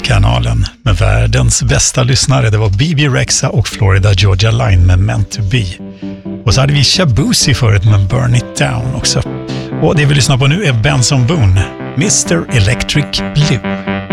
kanalen med världens bästa lyssnare. Det var BB Rexa och Florida Georgia Line med Meant to Be. Och så hade vi Shabuzi förut med Burn It Down också. Och det vi lyssnar på nu är Benson Boone, Mr. Electric Blue.